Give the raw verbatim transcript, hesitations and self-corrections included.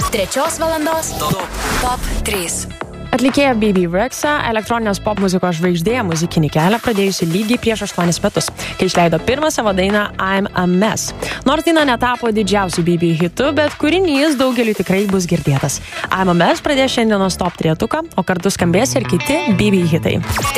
trečios valandos top trys. Atlikėja B B Rexha elektroninės pop muzikos žvaigždė muzikinį kelią pradėjusi lygiai prieš aštuonis metus, kai išleido pirmą savo dainą I'm a Mess. Nors daina netapo didžiausiu B B hitu, bet kūrinys daugeliui tikrai bus girdėtas. I'm a Mess pradės šiandienos top trejetuką, o kartu skambės ir kiti B B hitai.